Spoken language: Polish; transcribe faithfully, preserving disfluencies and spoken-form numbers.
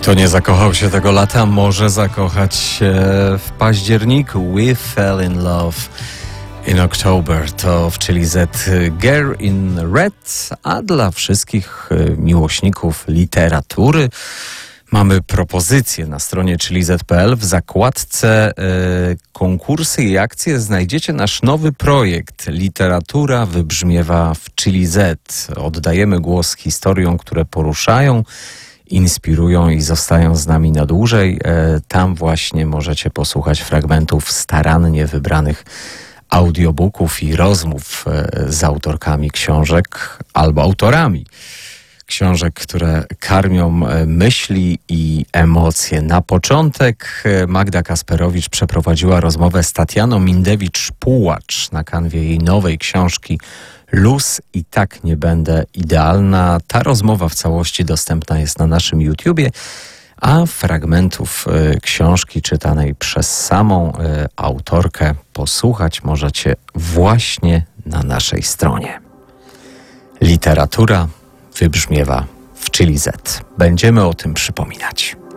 Kto nie zakochał się tego lata, może zakochać się w październiku. We fell in love in October. To w Chili Z Girl in Red, a dla wszystkich miłośników literatury mamy propozycję na stronie chili zet kropka pe el. W zakładce y, konkursy i akcje znajdziecie nasz nowy projekt Literatura wybrzmiewa w Chili Z. Oddajemy głos historiom, które poruszają, inspirują i zostają z nami na dłużej. E, tam właśnie możecie posłuchać fragmentów starannie wybranych audiobooków i rozmów e, z autorkami książek albo autorami książek, które karmią myśli i emocje. Na początek Magda Kasperowicz przeprowadziła rozmowę z Tatianą Mindewicz-Pułacz na kanwie jej nowej książki Luz i tak nie będę idealna. Ta rozmowa w całości dostępna jest na naszym YouTubie, a fragmentów y, książki czytanej przez samą y, autorkę posłuchać możecie właśnie na naszej stronie. Literatura wybrzmiewa w Chili Z. Będziemy o tym przypominać.